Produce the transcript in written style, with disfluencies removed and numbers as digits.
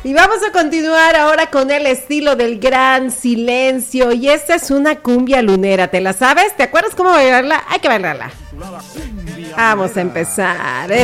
Y vamos a continuar ahora con el estilo del gran silencio. Y esta es una cumbia lunera. ¿Te la sabes? ¿Te acuerdas cómo bailarla? Hay que bailarla. Vamos a empezar.